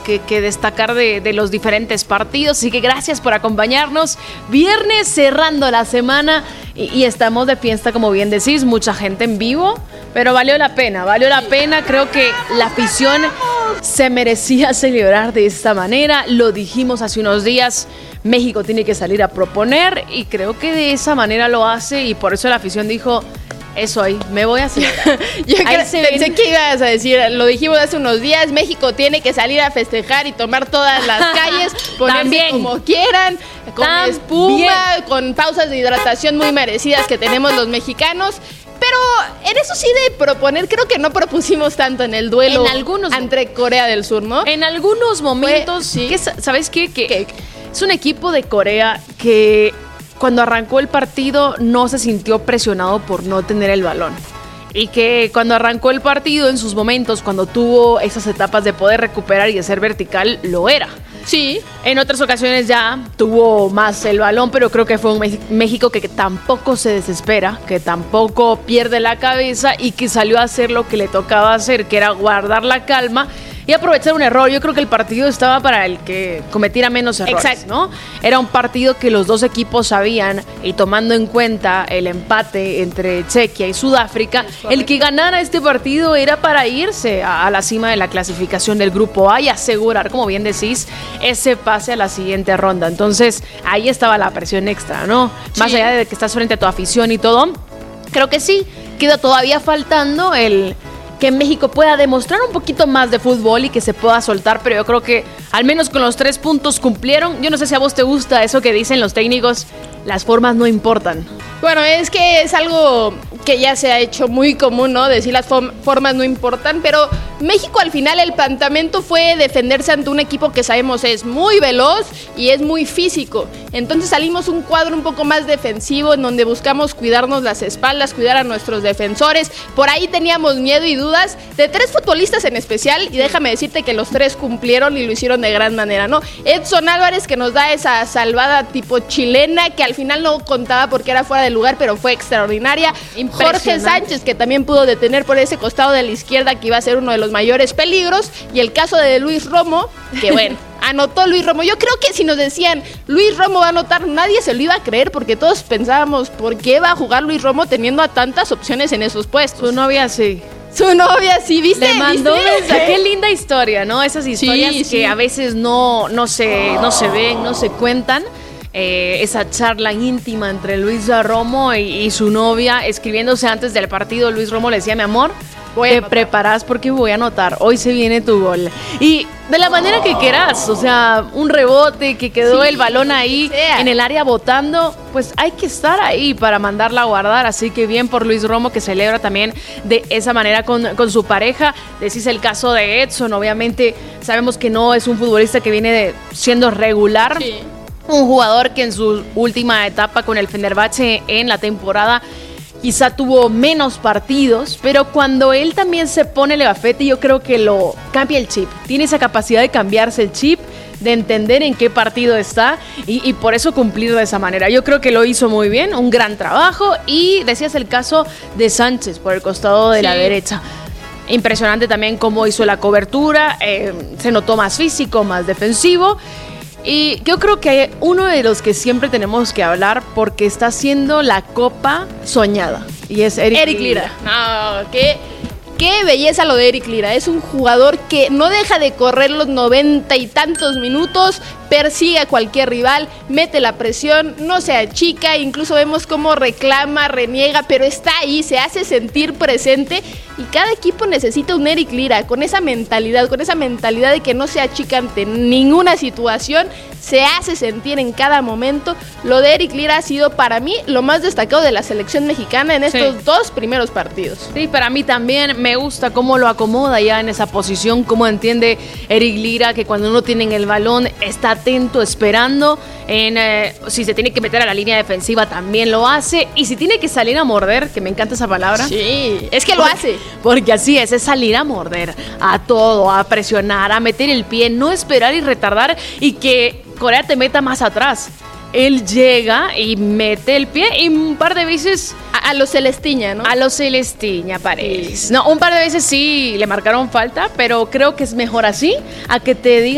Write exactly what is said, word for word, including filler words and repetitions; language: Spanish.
que, que destacar de, de los diferentes partidos. Así que gracias por acompañarnos. Viernes cerrando la semana y, y estamos de fiesta, como bien decís, mucha gente en vivo, pero valió la pena, valió la pena. Creo que la afición se merecía celebrar de esta manera. Lo dijimos hace unos días, México tiene que salir a proponer y creo que de esa manera lo hace y por eso la afición dijo... Eso ahí, me voy a hacer. Yo creo, pensé que ibas a decir, lo dijimos hace unos días, México tiene que salir a festejar y tomar todas las calles, ponerse También. como quieran, con También. espuma, con pausas de hidratación muy merecidas que tenemos los mexicanos. Pero en eso sí de proponer, creo que no propusimos tanto en el duelo en algunos, entre Corea del Sur, ¿no? En algunos momentos, Fue, sí. ¿qué, ¿sabes qué? Que ¿Qué? Es un equipo de Corea que... cuando arrancó el partido no se sintió presionado por no tener el balón. Y que cuando arrancó el partido, en sus momentos, cuando tuvo esas etapas de poder recuperar y de ser vertical, lo era. Sí. En otras ocasiones ya tuvo más el balón, pero creo que fue un México que tampoco se desespera, que tampoco pierde la cabeza y que salió a hacer lo que le tocaba hacer, que era guardar la calma y aprovechar un error. Yo creo que el partido estaba para el que cometiera menos errores, Exacto. ¿no? Era un partido que los dos equipos sabían, y tomando en cuenta el empate entre Chequia y Sudáfrica, el que ganara este partido era para irse a, a la cima de la clasificación del Grupo A y asegurar, como bien decís, ese pase a la siguiente ronda. Entonces, ahí estaba la presión extra, ¿no? Sí. Más allá de que estás frente a tu afición y todo, creo que sí, queda todavía faltando el... que México pueda demostrar un poquito más de fútbol y que se pueda soltar, pero yo creo que al menos con los tres puntos cumplieron. Yo no sé si a vos te gusta eso que dicen los técnicos, las formas no importan. Bueno, es que es algo que ya se ha hecho muy común, ¿no? Decir las form- formas no importan, pero México al final el planteamiento fue defenderse ante un equipo que sabemos es muy veloz y es muy físico. Entonces salimos un cuadro un poco más defensivo en donde buscamos cuidarnos las espaldas, cuidar a nuestros defensores. Por ahí teníamos miedo y dudas de tres futbolistas en especial y déjame decirte que los tres cumplieron y lo hicieron de gran manera, ¿no? Edson Álvarez, que nos da esa salvada tipo chilena que al final no contaba porque era fuera de lugar, pero fue extraordinaria. Jorge Sánchez, que también pudo detener por ese costado de la izquierda, que iba a ser uno de los mayores peligros. Y el caso de Luis Romo, que bueno, anotó Luis Romo. Yo creo que si nos decían Luis Romo va a anotar, nadie se lo iba a creer, porque todos pensábamos, ¿por qué va a jugar Luis Romo teniendo a tantas opciones en esos puestos? Su novia sí. Su novia sí, ¿viste? Le mandó ¿viste? mensaje. Qué linda historia, ¿no? Esas historias sí, que sí. a veces no, no, se, no se ven, no se cuentan. Eh, esa charla íntima entre Luis Romo y, y su novia, escribiéndose antes del partido. Luis Romo le decía, mi amor, te preparas porque voy a anotar, hoy se viene tu gol. Y de la manera que quieras, o sea, un rebote, que quedó sí, el balón ahí en el área botando, pues hay que estar ahí para mandarla a guardar. Así que bien por Luis Romo, que celebra también de esa manera con, con su pareja. Decís el caso de Edson, obviamente sabemos que no es un futbolista que viene de, siendo regular. Sí. Un jugador que en su última etapa con el Fenerbahce en la temporada quizá tuvo menos partidos, pero cuando él también se pone el gafete, yo creo que lo cambia el chip. Tiene esa capacidad de cambiarse el chip, de entender en qué partido está y, y por eso cumplir de esa manera. Yo creo que lo hizo muy bien, un gran trabajo. Y decías el caso de Sánchez por el costado de sí. la derecha. Impresionante también cómo hizo la cobertura, eh, se notó más físico, más defensivo. Y yo creo que uno de los que siempre tenemos que hablar porque está haciendo la copa soñada y es Eric, Eric Lira. Lira. No, qué, qué belleza lo de Eric Lira. Es un jugador que no deja de correr los noventa y tantos minutos, persigue a cualquier rival, mete la presión, no se achica, incluso vemos cómo reclama, reniega, pero está ahí, se hace sentir presente. Y cada equipo necesita un Eric Lira con esa mentalidad, con esa mentalidad de que no se achica ante ninguna situación, se hace sentir en cada momento. Lo de Eric Lira ha sido para mí lo más destacado de la selección mexicana en estos sí. dos primeros partidos. Sí, para mí también me gusta cómo lo acomoda ya en esa posición, cómo entiende Eric Lira que cuando uno tiene el balón está atento, esperando. En, eh, si se tiene que meter a la línea defensiva también lo hace, y si tiene que salir a morder, que me encanta esa palabra. Sí, es que lo porque, hace. Porque así es, es salir a morder, a todo, a presionar, a meter el pie, no esperar y retardar y que Corea te meta más atrás. Él llega y mete el pie y un par de veces... A, a lo Celestiña, ¿no? A lo Celestiña, parece. Sí. No, un par de veces sí le marcaron falta, pero creo que es mejor así a que te digan